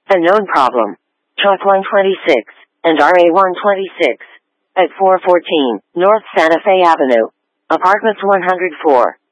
A known problem. Truck 126 and RA 126 at 414 North Santa Fe Avenue. Apartments 104.